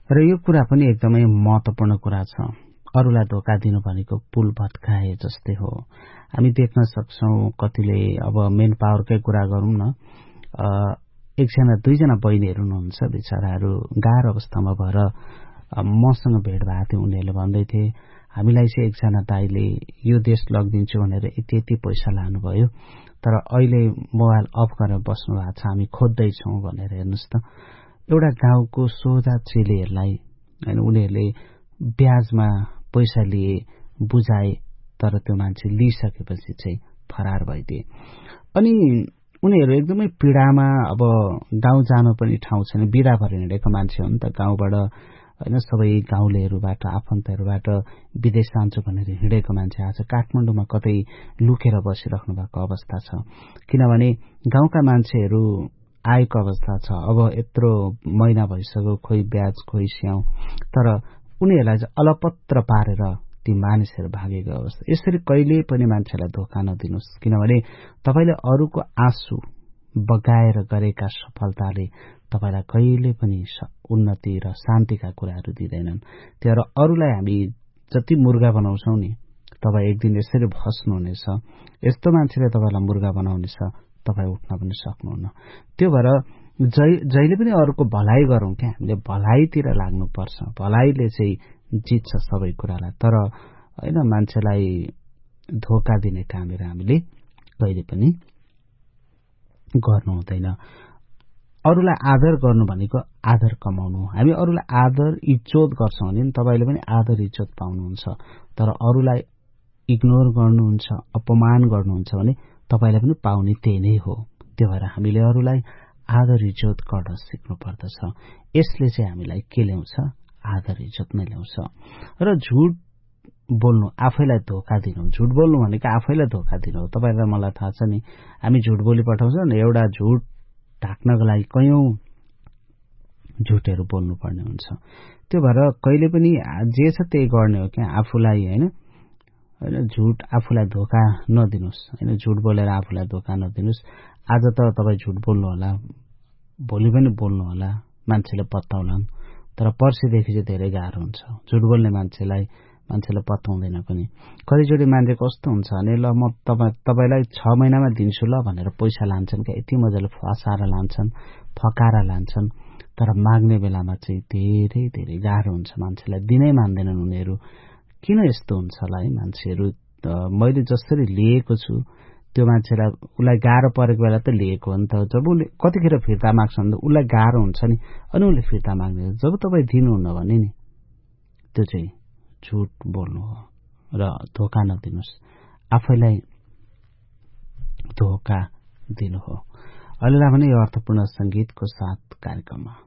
र यो कुरा पनि एकदमै महत्त्वपूर्ण कुरा छ। अरूलाई धोका दिनु भनेको पुल भत्काए जस्तै हो। हामी देख्न सक्छौं कतिले अब मेन पावरकै कुरा गरौं न, एकजना दुईजना बहिनीहरू हुनुहुन्छ, बिचराहरू गाह्रो अवस्थामा भएर मसँग भेट भएको थियो। उनीहरूले भन्दै थिए हामीलाई चाहिँ एकजना दाइले यो देश लगिदिन्छु भनेर यति पैसा लानुभयो, तर अहिले मोबाइल अफ गरेर बस्नु भएको छ, हामी खोज्दैछौँ भनेर। हेर्नुहोस् त, एउटा गाउँको सोझा चेलीहरूलाई हैन उनीहरूले ब्याजमा पैसा लिए, बुझाए, तर त्यो मान्छे लिइसकेपछि चाहिँ फरार भइदिए। अनि उनीहरू एकदमै पीडामा, अब गाउँ जानु पनि ठाउँ छैन, बिदा भएर हिँडेको मान्छे हो नि त गाउँबाट हैन, सबै गाउँलेहरूबाट आफन्तहरूबाट विदेश जान्छु भनेर हिँडेको मान्छे आज काठमाडौँमा कतै लुकेर बसिराख्नु भएको अवस्था छ। किनभने गाउँका मान्छेहरू आएको अवस्था छ, अब यत्रो महिना भइसक्यो, खोइ ब्याज खोइ स्याउ, तर उनीहरूलाई चाहिँ अलपत्र पारेर ती मानिसहरू भागेको अवस्था। यसरी कहिले पनि मान्छेलाई धोका नदिनुस्, किनभने तपाईले अरूको आँसु बगाएर गरेका सफलताले तपाईलाई कहिले पनि उन्नति र शान्तिका कुराहरू दिँदैनन्। त्यही अरूलाई हामी जति मुर्गा बनाउँछौ नि, तपाईँ एक दिन यसरी भस्नुहुनेछ। यस्तो मान्छेले तपाईलाई मुर्गा बनाउनेछ, तपाईँ उठ्न पनि सक्नुहुन्न। त्यो भएर जहिले पनि अरूको भलाइ गरौं क्या, हामीले भलाइतिर लाग्नुपर्छ। भलाइले चाहिँ जित्छ सबै कुरालाई, तर हैन मान्छेलाई धोका दिने कामहरू हामीले कहिले पनि गर्नु हुँदैन। अरूलाई आदर गर्नु भनेको आदर कमाउनु। हामी अरूलाई आदर इज्जत गर्छौं भने तपाईले पनि आदर इज्जत पाउनुहुन्छ, तर अरूलाई इग्नोर गर्नुहुन्छ, अपमान गर्नुहुन्छ भने तपाईलाई पनि पाउने त्यही नै हो। त्यो भएर हामीले अरूलाई आदर इज्जत गर्न सिक्नु पर्दछ। यसले चाहिँ हामीलाई के ल्याउँछ? आदर इज्जत नै ल्याउँछ। र झुट बोल्नु, आफैलाई धोका दिनु, झुट बोल्नु भनेको आफैलाई धोका दिनु हो। तपाईलाई मलाई थाहा छ नि, हामी झुट बोली पठाउँछौँ नि, एउटा झुट ढाक्नको लागि कयौं झुटहरू बोल्नुपर्ने हुन्छ। त्यो भएर कहिले पनि जे छ त्यही गर्ने हो क्या, आफूलाई हैन झुट आफूलाई धोका नदिनुस्, हैन झुट बोलेर आफूलाई धोका नदिनुस्। आज त तपाईँ झुट बोल्नु होला, भोलि पनि बोल्नु होला, मान्छेले पत्ताउलान्, तर पर्सिदेखि चाहिँ धेरै गाह्रो हुन्छ। झुट बोल्ने मान्छेले पत्ताउँदैन पनि। कतिचोटि मान्छे कस्तो हुन्छ भने ल म तपाईलाई 6 महिनामा दिन्छु ल भनेर पैसा लान्छन् क्या, यति मजाले फसाएर लान्छन्, फकाएर लान्छन्, तर माग्ने बेलामा चाहिँ धेरै धेरै गाह्रो हुन्छ। मान्छेलाई दिनै मान्दैनन् उनीहरू। किन यस्तो हुन्छ होला है? मान्छेहरू मैले जसरी लिएको छु त्यो मान्छेलाई उसलाई गाह्रो परेको बेला त लिएको हो नि त। जब उसले कतिखेर फिर्ता माग्छन् त उसलाई गाह्रो हुन्छ नि, अनि उसले फिर्ता माग्ने। जब तपाईँ दिनुहुन्न भने नि त्यो चाहिँ झुट बोल्नु हो। र धोका नदिनुस्, आफैलाई धोका दिनु हो। अहिले भने यो अर्थपूर्ण संगीतको साथ कार्यक्रममा